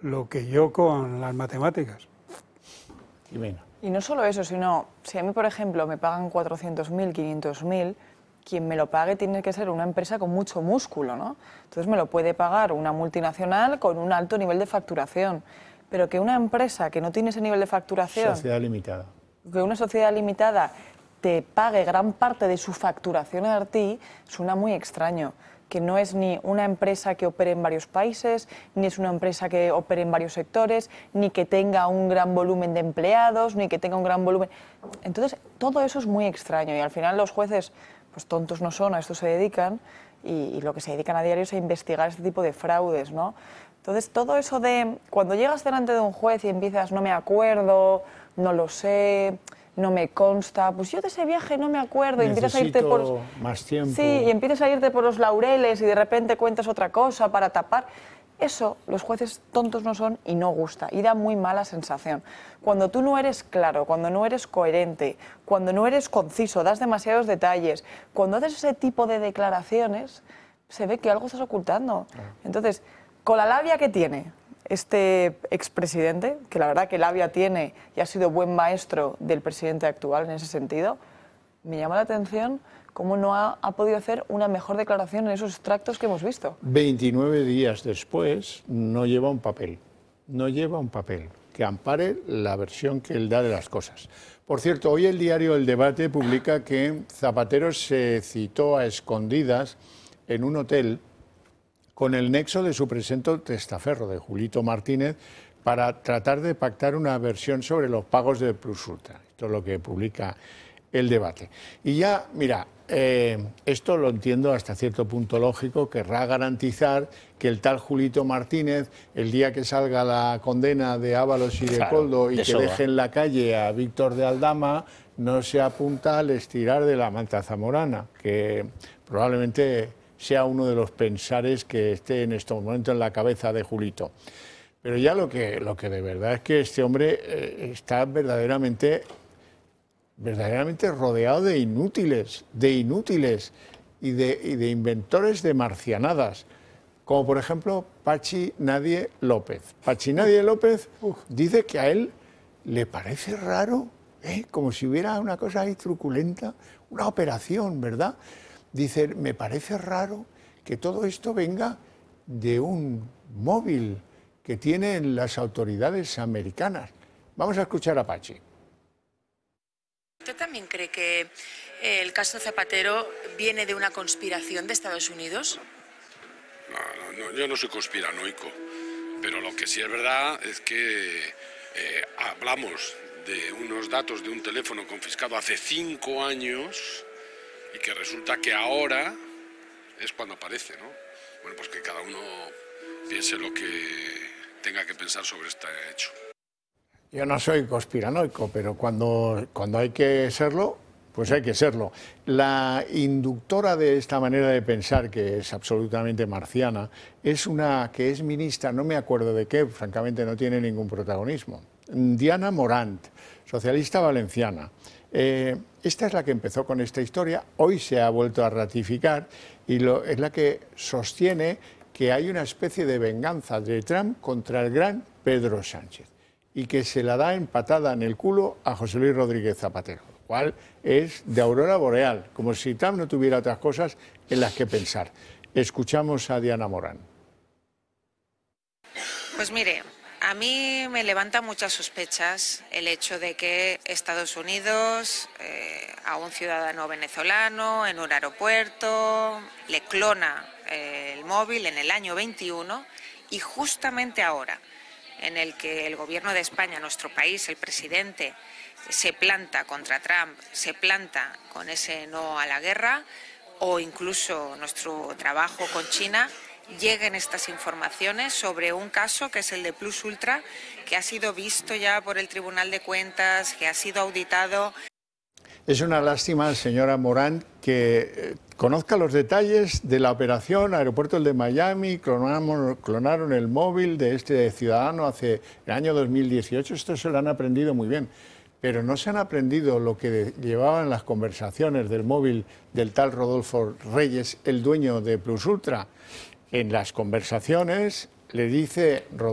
lo que yo con las matemáticas. Y venga. Y no solo eso, sino si a mí, por ejemplo, me pagan 400.000, 500.000, quien me lo pague tiene que ser una empresa con mucho músculo, ¿no? Entonces me lo puede pagar una multinacional con un alto nivel de facturación, pero que una empresa que no tiene ese nivel de facturación, Sociedad limitada, que una sociedad limitada te pague gran parte de su facturación a ti, suena muy extraño. Que no es ni una empresa que opere en varios países, ni es una empresa que opere en varios sectores, ni que tenga un gran volumen de empleados, ni que tenga un gran volumen... Entonces, todo eso es muy extraño y al final los jueces, pues tontos no son, a esto se dedican y lo que se dedican a diario es a investigar este tipo de fraudes, ¿no? Entonces, todo eso de... Cuando llegas delante de un juez y empiezas, no me acuerdo, no lo sé... no me consta, pues yo de ese viaje no me acuerdo, y empiezas a irte por más tiempo. Sí, y empiezas a irte por los laureles y de repente cuentas otra cosa para tapar. Eso los jueces tontos no son y no gusta y da muy mala sensación. Cuando tú no eres claro, cuando no eres coherente, cuando no eres conciso, das demasiados detalles, cuando haces ese tipo de declaraciones, se ve que algo estás ocultando. Entonces, con la labia que tiene este expresidente, que la verdad que labia tiene y ha sido buen maestro del presidente actual en ese sentido, me llama la atención cómo no ha podido hacer una mejor declaración en esos extractos que hemos visto. 29 días después no lleva un papel que ampare la versión que él da de las cosas. Por cierto, hoy el diario El Debate publica que Zapatero se citó a escondidas en un hotel con el nexo de su presunto testaferro, de Julito Martínez, para tratar de pactar una versión sobre los pagos de Plus Ultra. Esto es lo que publica El Debate. Y ya, mira, esto lo entiendo hasta cierto punto lógico, querrá garantizar que el tal Julito Martínez, el día que salga la condena de Ábalos y de Coldo y que deje en la calle a Víctor de Aldama, no se apunta al estirar de la manta zamorana, que probablemente sea uno de los pensares que esté en estos momentos en la cabeza de Julito. Pero ya lo que de verdad es que este hombre está verdaderamente rodeado de inútiles y de inventores de marcianadas, como por ejemplo Pachi Nadie López. Pachi Nadie López dice que a él le parece raro, como si hubiera una cosa ahí truculenta, una operación, ¿verdad? Dice, me parece raro que todo esto venga de un móvil que tienen las autoridades americanas. Vamos a escuchar a Pachi. ¿Usted también cree que el caso Zapatero viene de una conspiración de Estados Unidos? No, yo no soy conspiranoico, pero lo que sí es verdad es que hablamos de unos datos de un teléfono confiscado hace 5 años y que resulta que ahora es cuando aparece, ¿no? Bueno, pues que cada uno piense lo que tenga que pensar sobre este hecho. Yo no soy conspiranoico, pero cuando hay que serlo, pues hay que serlo. La inductora de esta manera de pensar, que es absolutamente marciana, es una que es ministra, no me acuerdo de qué, francamente no tiene ningún protagonismo. Diana Morant, socialista valenciana. Esta es la que empezó con esta historia, hoy se ha vuelto a ratificar y es la que sostiene que hay una especie de venganza de Trump contra el gran Pedro Sánchez y que se la da empatada en el culo a José Luis Rodríguez Zapatero, lo cual es de aurora boreal, como si Trump no tuviera otras cosas en las que pensar. Escuchamos a Diana Morán. Pues mire, a mí me levanta muchas sospechas el hecho de que Estados Unidos a un ciudadano venezolano en un aeropuerto le clona el móvil en el año 21 y justamente ahora en el que el gobierno de España, nuestro país, el presidente, se planta contra Trump, se planta con ese no a la guerra o incluso nuestro trabajo con China, lleguen estas informaciones sobre un caso que es el de Plus Ultra, que ha sido visto ya por el Tribunal de Cuentas, que ha sido auditado. Es una lástima, señora Morán, que conozca los detalles de la operación Aeropuerto de Miami, clonaron el móvil de este ciudadano hace el año 2018, esto se lo han aprendido muy bien, pero no se han aprendido lo que llevaban las conversaciones del móvil del tal Rodolfo Reyes, el dueño de Plus Ultra. En las conversaciones le dice